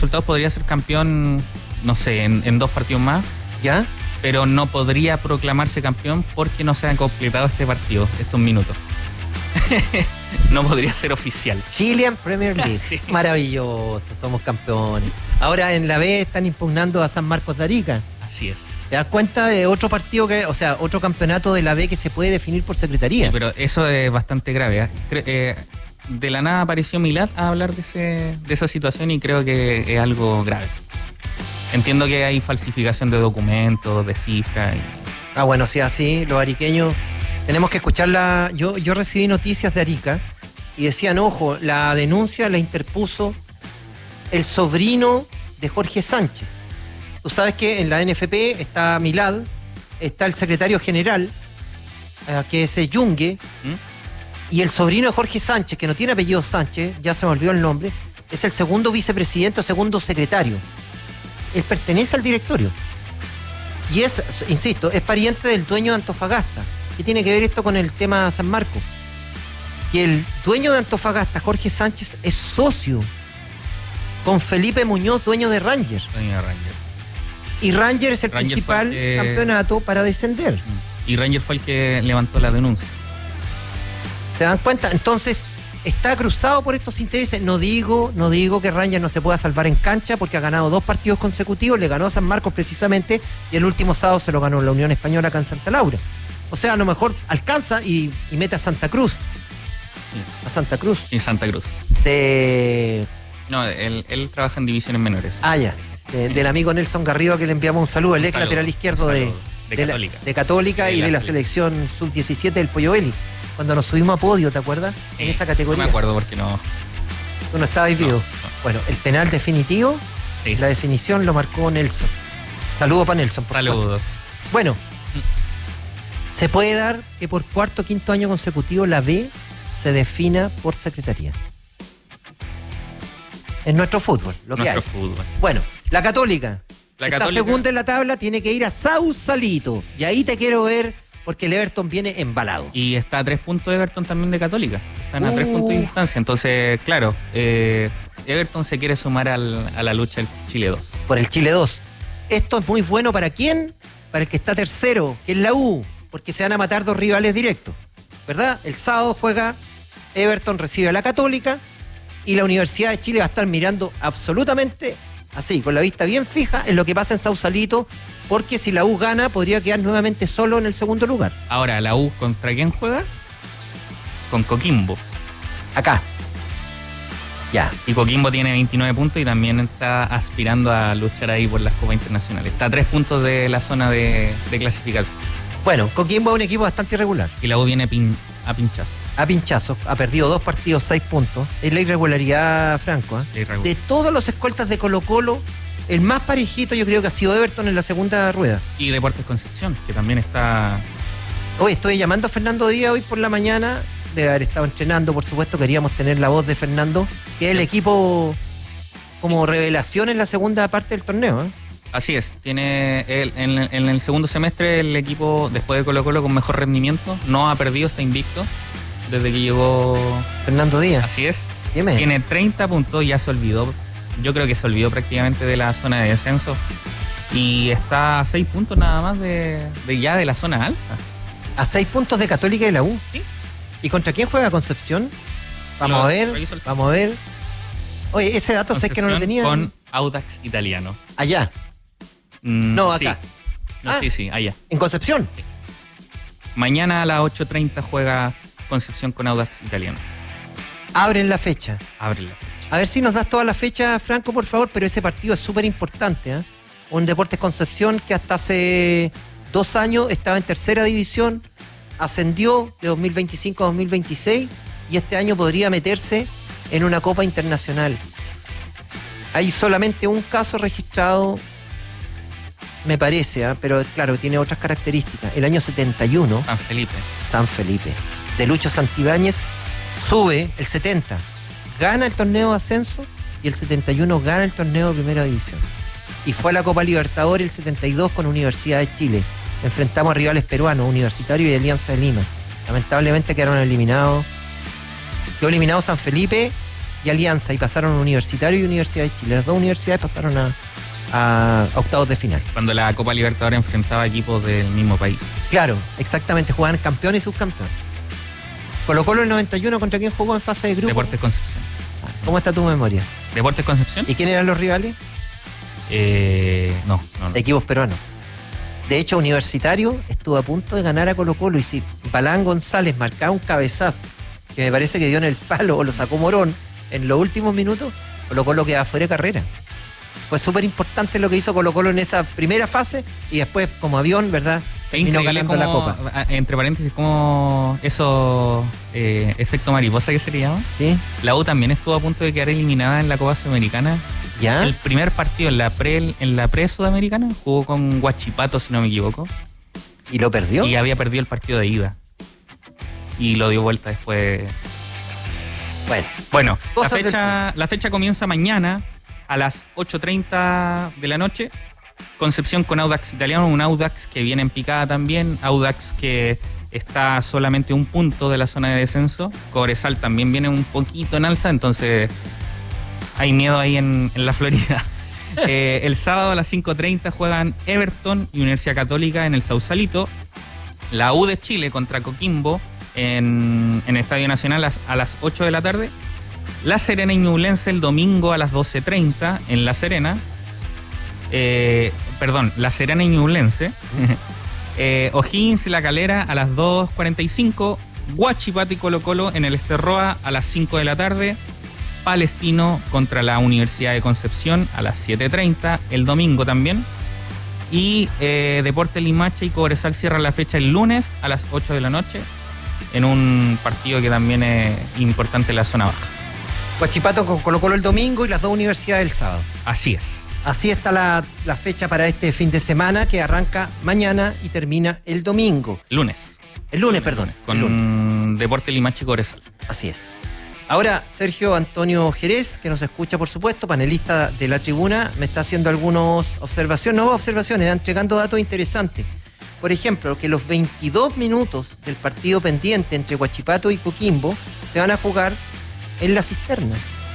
resultados podría ser campeón, no sé, en 2 partidos más. ¿Ya? Pero no podría proclamarse campeón porque no se han completado este partido, estos minutos. No podría ser oficial. Chilean Premier League. Sí. Maravilloso, somos campeones. Ahora en la B están impugnando a San Marcos de Arica. Así es. ¿Te das cuenta de otro partido, otro campeonato de la B que se puede definir por secretaría? Sí, pero eso es bastante grave. De la nada apareció Milad a hablar de esa situación y creo que es algo grave. Entiendo que hay falsificación de documentos, de cifras. Bueno, si así, los ariqueños tenemos que escucharla. Yo recibí noticias de Arica y decían, ojo, la denuncia la interpuso el sobrino de Jorge Sánchez. Tú sabes que en la NFP está Milad, está el secretario general, que es Yungue, y el sobrino de Jorge Sánchez, que no tiene apellido Sánchez, ya se me olvidó el nombre, es el segundo vicepresidente o segundo secretario. Él pertenece al directorio. Y es, insisto, es pariente del dueño de Antofagasta. ¿Qué tiene que ver esto con el tema San Marcos? Que el dueño de Antofagasta, Jorge Sánchez, es socio con Felipe Muñoz, dueño de Rangers. Y Rangers es el principal campeonato para descender. Y Rangers fue el que levantó la denuncia. ¿Se dan cuenta? Entonces, está cruzado por estos intereses. No digo que Rangers no se pueda salvar en cancha porque ha ganado 2 partidos consecutivos, le ganó a San Marcos precisamente y el último sábado se lo ganó la Unión Española acá en Santa Laura. O sea, a lo mejor alcanza y mete a Santa Cruz. Sí. A Santa Cruz. Y Santa Cruz. No, él trabaja en divisiones menores. Ya. Del amigo Nelson Garrido, que le enviamos un saludo, el ex lateral izquierdo de Católica y de la selección sub-17 del Pollo Belli. Cuando nos subimos a podio, ¿te acuerdas? En esa categoría. No me acuerdo porque no. Tú no estabas vivo. No. Bueno, el penal definitivo, la definición lo marcó Nelson. Saludos para Nelson. Saludos. Bueno, se puede dar que por 4º o 5º año consecutivo la B se defina por secretaría. En nuestro fútbol, lo que hay. Fútbol. Bueno, la Católica. Está segunda en la tabla, tiene que ir a Sausalito. Y ahí te quiero ver porque el Everton viene embalado. Y está a 3 puntos Everton también de Católica. Están a 3 puntos de distancia. Entonces, claro, Everton se quiere sumar a la lucha del Chile 2. Por el Chile 2. Esto es muy bueno ¿para quién? Para el que está tercero, que es la U. Porque se van a matar 2 rivales directos. ¿Verdad? El sábado juega Everton, recibe a la Católica. Y la Universidad de Chile va a estar mirando absolutamente así, con la vista bien fija en lo que pasa en Sausalito, porque si la U gana, podría quedar nuevamente solo en el segundo lugar. Ahora, ¿la U contra quién juega? Con Coquimbo. Acá. Ya. Y Coquimbo tiene 29 puntos y también está aspirando a luchar ahí por las Copas Internacionales. Está a 3 puntos de la zona de clasificación. Bueno, Coquimbo es un equipo bastante irregular. Y la U viene a pinchazos. A pinchazos. Ha perdido 2 partidos, 6 puntos. Es la irregularidad, Franco. De todos los escoltas de Colo-Colo, el más parejito yo creo que ha sido Everton en la segunda rueda. Y Deportes Concepción, que también está... Hoy estoy llamando a Fernando Díaz hoy por la mañana. Debe haber estado entrenando, por supuesto. Queríamos tener la voz de Fernando, que es el equipo como revelación en la segunda parte del torneo. Así es, tiene en el segundo semestre el equipo, después de Colo-Colo, con mejor rendimiento, no ha perdido, está invicto desde que llegó Fernando Díaz. Así es. Tiene 30 puntos, ya se olvidó, yo creo que se olvidó prácticamente de la zona de descenso y está a 6 puntos nada más de la zona alta. A 6 puntos de Católica y la U. Sí. ¿Y contra quién juega Concepción? Vamos a ver. Oye, ese dato sé que no lo tenía. Con Audax Italiano. Allá. No, acá. Sí. Sí, allá. ¿En Concepción? Sí. Mañana a las 8:30 juega Concepción con Audax Italiano. Abren la fecha. A ver si nos das toda la fecha, Franco, por favor, pero ese partido es súper importante. Un Deportes Concepción que hasta hace 2 años estaba en tercera división, ascendió de 2025 a 2026 y este año podría meterse en una Copa Internacional. Hay solamente un caso registrado, me parece, pero claro, tiene otras características. El año 71. San Felipe. De Lucho Santibáñez sube el 70. Gana el torneo de ascenso y el 71 gana el torneo de primera división. Y fue a la Copa Libertadores el 72 con Universidad de Chile. Enfrentamos a rivales peruanos, Universitario y Alianza de Lima. Lamentablemente quedaron eliminados. Quedó eliminado San Felipe y Alianza, y pasaron Universitario y Universidad de Chile. Las dos universidades pasaron a octavos de final. Cuando la Copa Libertadores enfrentaba equipos del mismo país. Claro, exactamente, jugaban campeón y subcampeón. Colo-Colo el 91, ¿contra quién jugó en fase de grupo? Deportes Concepción. ¿Cómo está tu memoria? ¿Deportes Concepción? ¿Y quién eran los rivales? No. Equipos peruanos. De hecho, Universitario estuvo a punto de ganar a Colo-Colo, y si Balán González marcaba un cabezazo, que me parece que dio en el palo o lo sacó Morón en los últimos minutos, Colo-Colo quedaba fuera de carrera. Fue súper importante lo que hizo Colo-Colo en esa primera fase, y después, como avión, ¿verdad? Terminó ganando la Copa. Entre paréntesis, como eso, efecto mariposa que se le llama. ¿Sí? La U también estuvo a punto de quedar eliminada en la Copa Sudamericana. ¿Ya? El primer partido en la pre-sudamericana jugó con Huachipato, si no me equivoco. ¿Y lo perdió? Y había perdido el partido de ida. Y lo dio vuelta después. Bueno, la fecha comienza mañana a las 8:30 de la noche. Concepción con Audax Italiano, un Audax que viene en picada también. Audax que está solamente un punto de la zona de descenso. Cobresal también viene un poquito en alza, entonces hay miedo ahí en la Florida. El sábado a las 5:30 juegan Everton y Universidad Católica en el Sausalito. La U de Chile contra Coquimbo en Estadio Nacional a las 8 de la tarde. La Serena y Ñublense el domingo a las 12:30 en La Serena. La Serena y Ñublense. O'Higgins y La Calera a las 2:45. Huachipato y Colo-Colo en el Esterroa a las 5 de la tarde. Palestino contra la Universidad de Concepción a las 7:30 el domingo también. Y Deportes Limache y Cobresal cierran la fecha el lunes a las 8 de la noche en un partido que también es importante en la zona baja. Huachipato con Colo-Colo el domingo y las dos universidades el sábado. Así es. Así está la fecha para este fin de semana, que arranca mañana y termina el domingo. Lunes. El lunes, perdón. Con el lunes. Deportes Limache y Cobresal. Así es. Ahora, Sergio Antonio Jerez, que nos escucha, por supuesto, panelista de La Tribuna, me está haciendo algunas observaciones, entregando datos interesantes. Por ejemplo, que los 22 minutos del partido pendiente entre Huachipato y Coquimbo se van a jugar en La Cisterna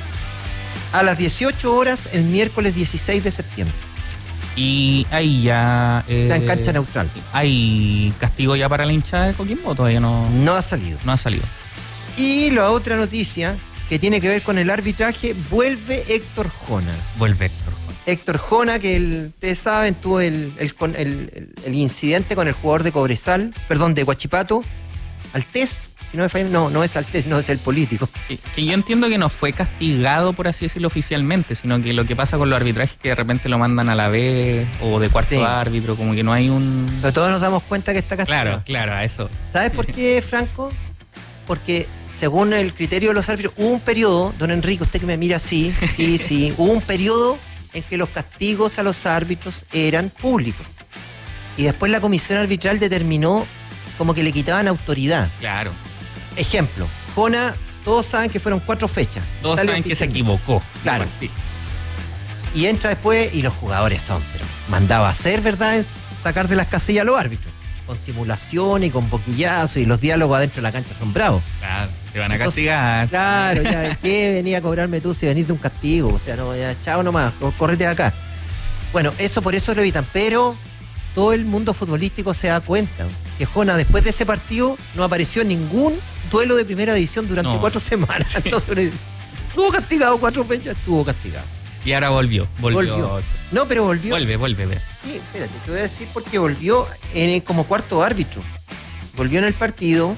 a las 18 horas el miércoles 16 de septiembre. Y ahí ya... O sea, en cancha neutral. ¿Hay castigo ya para la hinchada de Coquimbo o todavía no? No ha salido. No ha salido. Y la otra noticia que tiene que ver con el arbitraje, vuelve Héctor Jona. Héctor Jona, que ustedes saben, tuvo el incidente con el jugador de de Huachipato, Altés, si no me falla, no es Altés, no es el político. Que yo entiendo que no fue castigado, por así decirlo, oficialmente, sino que lo que pasa con los arbitrajes es que de repente lo mandan a la B o de cuarto árbitro, como que no hay un... Pero todos nos damos cuenta que está castigado. Claro, a eso. ¿Sabes por qué, Franco? Porque según el criterio de los árbitros, hubo un periodo, don Enrique, usted que me mira así, sí, hubo un periodo en que los castigos a los árbitros eran públicos. Y después la comisión arbitral determinó como que le quitaban autoridad. Claro. Ejemplo, Jona, todos saben que fueron 4 fechas. Todos saben que se equivocó. Claro. Y entra después y los jugadores pero mandaba a hacer, ¿verdad? Es sacar de las casillas a los árbitros. Con simulación y con boquillazo, y los diálogos adentro de la cancha son bravos. Claro, te van a castigar. Claro, ya, ¿qué venía a cobrarme tú si venís de un castigo? O sea, no, ya, chao nomás, córrete de acá. Bueno, por eso lo evitan, pero todo el mundo futbolístico se da cuenta que Jona, después de ese partido, no apareció en ningún duelo de primera división durante 4 semanas. Entonces, estuvo castigado 4 fechas, estuvo castigado. Y ahora volvió. No, pero volvió. Vuelve. Sí, espérate, te voy a decir por qué volvió como cuarto árbitro. Volvió en el partido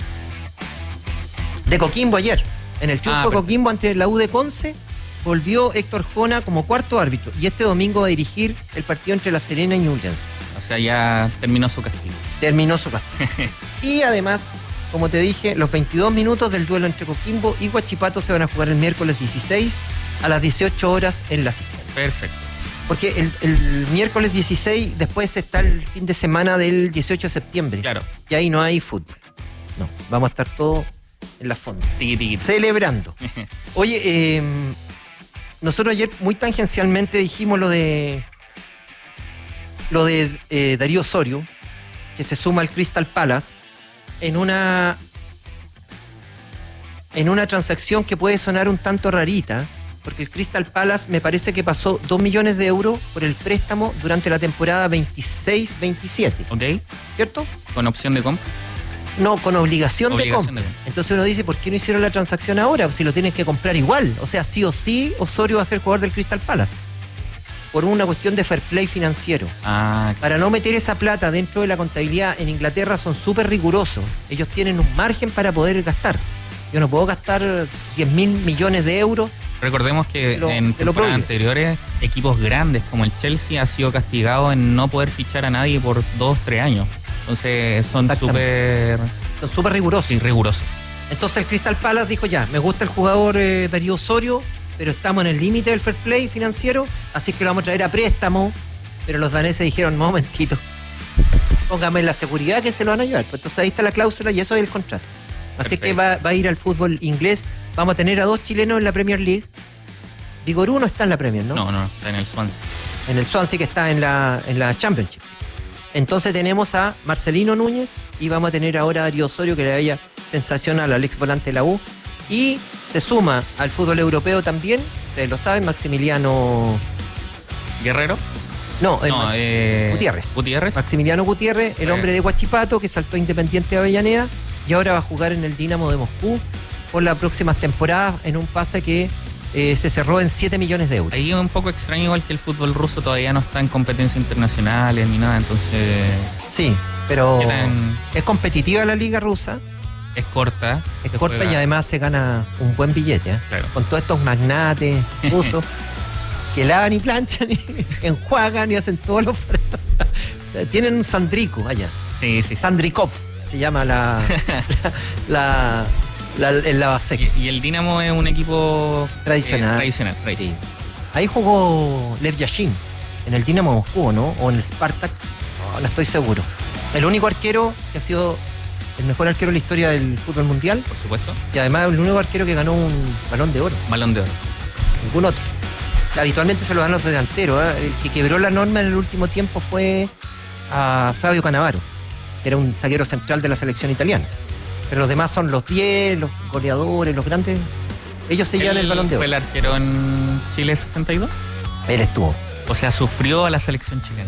de Coquimbo ayer. En el triunfo de Coquimbo ante la U de Conce, volvió Héctor Jona como cuarto árbitro. Y este domingo va a dirigir el partido entre La Serena y Ñublense. O sea, ya terminó su castigo. Y además, como te dije, los 22 minutos del duelo entre Coquimbo y Huachipato se van a jugar el miércoles 16 a las 18 horas en La Cisterna. Perfecto. Porque el miércoles 16 después está el fin de semana del 18 de septiembre. Claro. Y ahí no hay fútbol. No, vamos a estar todos en las fondas. Celebrando. Oye, nosotros ayer muy tangencialmente dijimos lo de Darío Osorio, que se suma al Crystal Palace en una en una transacción que puede sonar un tanto rarita, porque el Crystal Palace me parece que pasó 2 millones de euros por el préstamo durante la temporada 26-27. ¿Ok? ¿Cierto? ¿Con opción de compra? No, con obligación de Obligación compra. de compra. Entonces uno dice, ¿por qué no hicieron la transacción ahora? Si lo tienen que comprar igual. O sea, sí o sí, Osorio va a ser jugador del Crystal Palace. Por una cuestión de fair play financiero. Ah, Para no meter esa plata dentro de la contabilidad, en Inglaterra son súper rigurosos. Ellos tienen un margen para poder gastar. Yo no puedo gastar 10.000 millones de euros. recordemos que en te lo temporadas prohíbe. anteriores, equipos grandes como el Chelsea ha sido castigado en no poder fichar a nadie por 2-3 años. Entonces son súper Son súper rigurosos. rigurosos. Entonces el Crystal Palace dijo ya, me gusta el jugador Darío Osorio, pero estamos en el límite del fair play financiero, así que lo vamos a traer a préstamo. Pero los daneses dijeron, momentito, póngame la seguridad que se lo van a llevar. Pues entonces ahí está la cláusula y eso es el contrato. Así Perfecto. que va a ir al fútbol inglés. Vamos a tener a 2 chilenos en la Premier League. Vigorú no está en la Premier, ¿no? No, está en el Swansea. En el Swansea, que está en la Championship. Entonces tenemos a Marcelino Núñez y vamos a tener ahora a Darío Osorio, que le vaya sensacional al ex volante de la U. Y se suma al fútbol europeo también, ustedes lo saben, Maximiliano... ¿Guerrero? No, Gutiérrez. Maximiliano Gutiérrez, el hombre de Huachipato, que saltó a Independiente de Avellaneda y ahora va a jugar en el Dinamo de Moscú por las próximas temporadas en un pase que se cerró en 7 millones de euros. Ahí es un poco extraño, igual que el fútbol ruso todavía no está en competencias internacionales ni nada, entonces Sí, pero ¿qué tan- es competitiva la liga rusa, es corta. es se corta juega- y además se gana un buen billete, ¿eh? Claro. Con todos estos magnates rusos que lavan y planchan y enjuagan y hacen todos los... O sea, tienen un Sandrico allá. Sí. Sandrikov se llama el Lavasek. Y el Dinamo es un equipo Tradicional. tradicional. Sí. Ahí jugó Lev Yashin en el Dinamo Moscú, ¿no? O en el Spartak. No estoy seguro. El único arquero que ha sido el mejor arquero de la historia del fútbol mundial Por supuesto. y además el único arquero que ganó un Balón de Oro. Balón de Oro. Ningún otro. Habitualmente se lo dan los delanteros, ¿eh? El que quebró la norma en el último tiempo fue a Fabio Cannavaro, que era un zaguero central de la selección italiana. Pero los demás son los 10, los goleadores, los grandes. Ellos se llevan el Balón de ¿Fue Oro. el arquero en Chile 62? Él estuvo. O sea, sufrió a la selección chilena.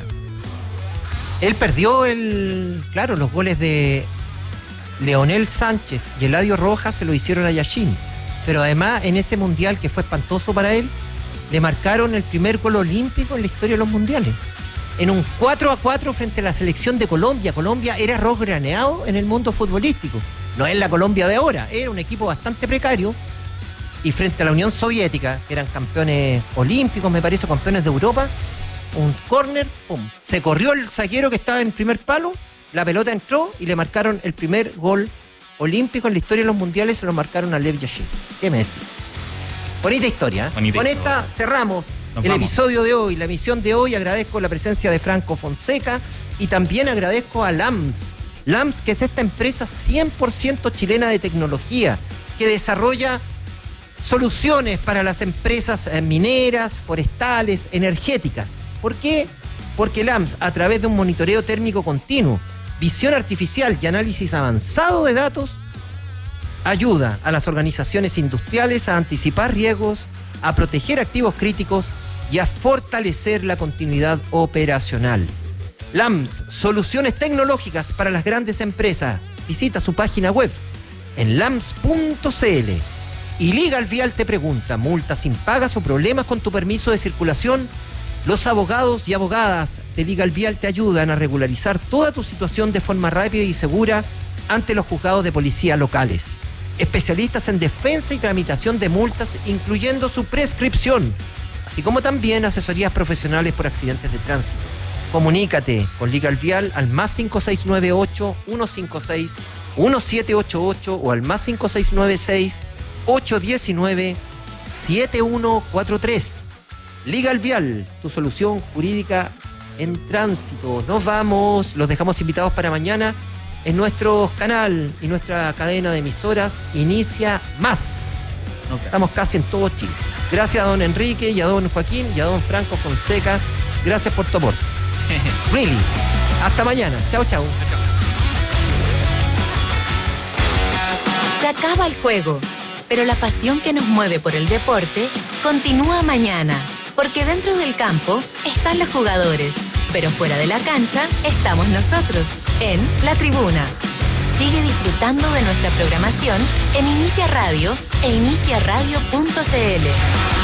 Él perdió los goles de Leonel Sánchez y Eladio Rojas se lo hicieron a Yashin. Pero además, en ese mundial que fue espantoso para él, le marcaron el primer gol olímpico en la historia de los mundiales. En un 4-4 frente a la selección de Colombia. Colombia era arroz graneado en el mundo futbolístico. No es la Colombia de ahora, era un equipo bastante precario. Y frente a la Unión Soviética, que eran campeones olímpicos, me parece, campeones de Europa, un córner, pum, se corrió el zaguero que estaba en primer palo, la pelota entró y le marcaron el primer gol olímpico en la historia de los mundiales, se lo marcaron a Lev Yashin. ¿Qué me decís? Bonita historia. Bonita Con historia. esta cerramos Nos el vamos. episodio de hoy, la emisión de hoy. Agradezco la presencia de Franco Fonseca y también agradezco a LAMS. LAMS, que es esta empresa 100% chilena de tecnología que desarrolla soluciones para las empresas mineras, forestales, energéticas. ¿Por qué? Porque LAMS, a través de un monitoreo térmico continuo, visión artificial y análisis avanzado de datos, ayuda a las organizaciones industriales a anticipar riesgos, a proteger activos críticos y a fortalecer la continuidad operacional. LAMS, soluciones tecnológicas para las grandes empresas. Visita su página web en lams.cl. Y Legal Vial te pregunta, ¿multas impagas o problemas con tu permiso de circulación? Los abogados y abogadas de Legal Vial te ayudan a regularizar toda tu situación de forma rápida y segura ante los juzgados de policía locales. Especialistas en defensa y tramitación de multas, incluyendo su prescripción, así como también asesorías profesionales por accidentes de tránsito. Comunícate con Legal Vial al más 5698-156-1788 o al más 5696-819-7143. Legal Vial, tu solución jurídica en tránsito. Nos vamos, los dejamos invitados para mañana en nuestro canal y nuestra cadena de emisoras Inicia Más. Estamos casi en todo Chile. Gracias a don Enrique y a don Joaquín y a don Franco Fonseca. Gracias por tu aporte. Really. Hasta mañana. Chao, chao. Se acaba el juego. Pero la pasión que nos mueve por el deporte continúa mañana, porque dentro del campo están los jugadores, pero fuera de la cancha estamos nosotros, en La Tribuna. Sigue disfrutando de nuestra programación en Inicia Radio e iniciaradio.cl.